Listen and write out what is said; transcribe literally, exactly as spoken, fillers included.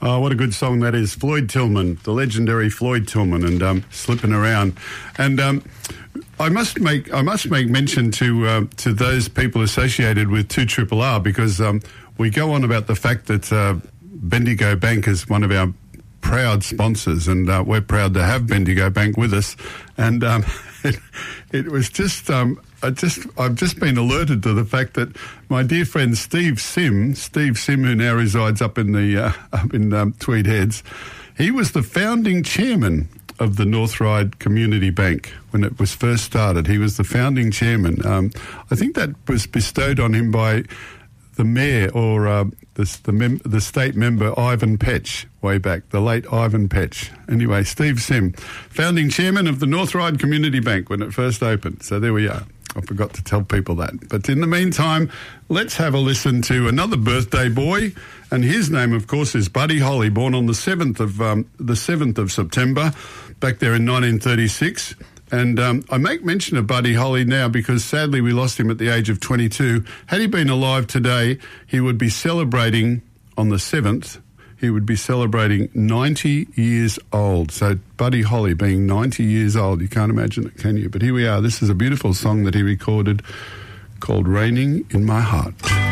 Oh, what a good song that is. Floyd Tillman, the legendary Floyd Tillman, and um, Slipping Around. And um, I must make I must make mention to uh, to those people associated with two R R R, because um, we go on about the fact that uh, Bendigo Bank is one of our proud sponsors, and uh, we're proud to have Bendigo Bank with us. And um, it, it was just, um, I just, I've just been alerted to the fact that my dear friend Steve Sim, Steve Sim, who now resides up in the uh, up in um, Tweed Heads, he was the founding chairman of the North Ryde Community Bank when it was first started. He was the founding chairman. Um, I think that was bestowed on him by the mayor or uh, the the, mem- the state member Ivan Petch way back, the late Ivan Petch. Anyway, Steve Sim, founding chairman of the North Ryde Community Bank when it first opened. So there we are. I forgot to tell people that. But in the meantime, let's have a listen to another birthday boy, and his name, of course, is Buddy Holly, born on the seventh of um, the seventh of September, back there in nineteen thirty-six. And um, I make mention of Buddy Holly now because sadly we lost him at the age of twenty-two. Had he been alive today, he would be celebrating on the seventh. He would be celebrating ninety years old. So Buddy Holly being ninety years old, you can't imagine it, can you? But here we are. This is a beautiful song that he recorded called Raining in My Heart.